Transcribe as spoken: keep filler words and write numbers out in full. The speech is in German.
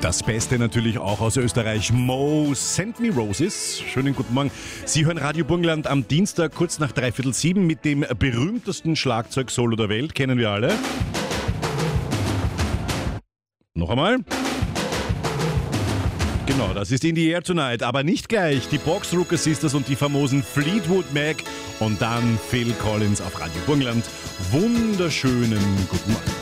Das Beste natürlich auch aus Österreich. Mo, Send Me Roses. Schönen guten Morgen. Sie hören Radio Burgenland am Dienstag kurz nach dreiviertel sieben mit dem berühmtesten Schlagzeug-Solo der Welt. Kennen wir alle. Noch einmal. Genau, das ist In the Air Tonight. Aber nicht gleich. Die Boxrucker Sisters und die famosen Fleetwood Mac. Und dann Phil Collins auf Radio Burgenland. Wunderschönen guten Morgen.